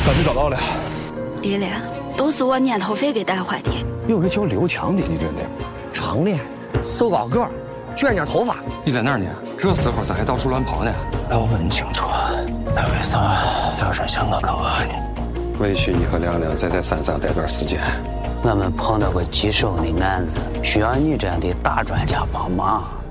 咋没找到了？ 离了，都是我年头费给带坏的。 有个叫刘强的，你认得？ 长脸，瘦高个，卷点头发。 你在哪儿呢？这时候咋还到处乱跑呢？ 要问清楚，他为啥要上香港考案呢？ 委屈你和亮亮再在山上待段时间。 我们碰到过棘手的案子，需要你这样的大专家帮忙。